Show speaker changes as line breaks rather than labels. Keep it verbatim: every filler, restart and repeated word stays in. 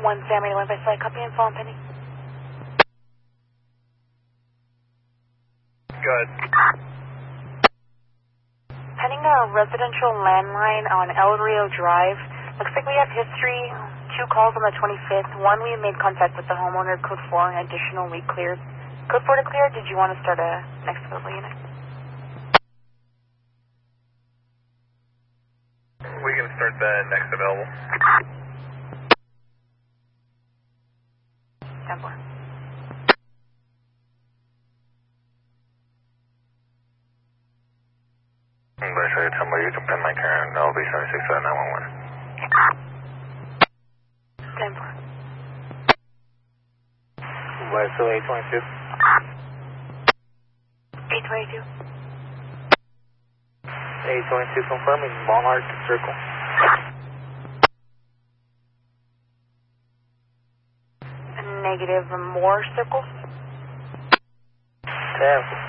One Sammy, one by flight, copy and phone, Penny.
Good.
Pending a residential landline on El Rio Drive. Looks like we have history. Two calls on the twenty-fifth. One, we made contact with the homeowner. Code four, an additional we cleared. Code four to clear. Did you want to start a next available unit?
We can start the next available.
ten four.
English, I tell you can pin my turn. L B seven six seven nine one one.
ten four.
West eight twenty-two.
eight twenty-two.
eight twenty-two confirming, Walmart circle.
Negative more circles.
ten.